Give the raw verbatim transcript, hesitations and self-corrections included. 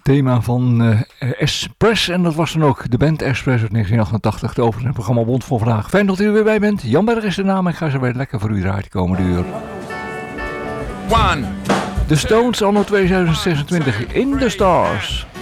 thema van uh, Express. En dat was dan ook de band Express uit negentien achtentachtig. De overigens programma Bond voor vandaag. Fijn dat u er weer bij bent. Jan Berg is de naam. Ik ga zo weer lekker voor u draaien de komende uur. One. The Stones anno tweeduizend zesentwintig in the Stars.